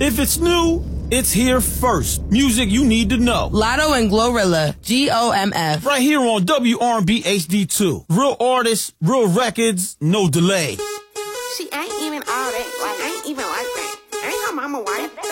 If it's new, it's here first. Music you need to know. Lotto and Glorilla, GOMF. Right here on WRB HD2. Real artists, real records, no delay. She ain't even all that. Like, ain't even like that. Ain't her mama white.